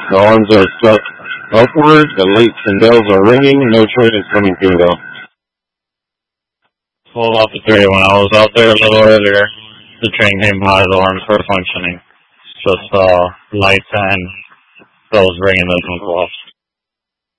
The arms are stuck upward, the lights and bells are ringing, no train is coming through though. Full off the 3. When I was out there a little earlier, the train came by, the alarms were functioning. Just lights and bells ringing, those don't go off.